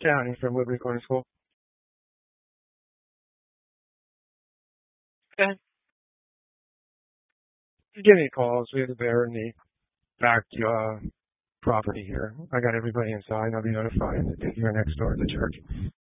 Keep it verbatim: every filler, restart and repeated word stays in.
County from Woodbury Corner School. Okay. Give me calls. We have a bear in the back uh, property here. I got everybody inside. I'll be notifying the people next door at the church.